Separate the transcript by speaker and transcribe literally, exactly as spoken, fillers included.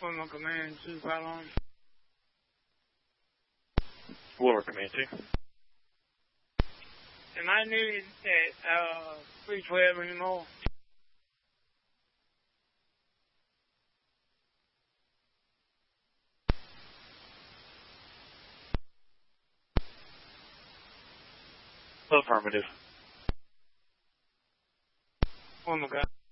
Speaker 1: What my command two pylon?
Speaker 2: Lower command two.
Speaker 1: Am I needed at uh three twelve anymore?
Speaker 2: Affirmative.
Speaker 1: Oh my God.